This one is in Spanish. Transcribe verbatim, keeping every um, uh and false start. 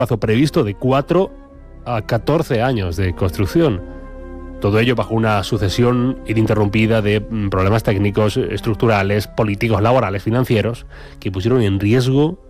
plazo previsto de cuatro a catorce años de construcción. Todo ello bajo una sucesión ininterrumpida de problemas técnicos, estructurales, políticos, laborales, financieros, que pusieron en riesgo